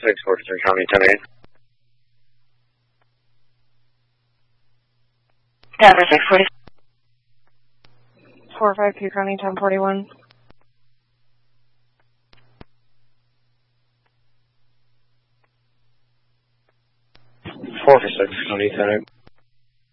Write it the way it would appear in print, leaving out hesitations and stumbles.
643 County 10-8. Denver 640. 452 County 1041. 446 County 10-8.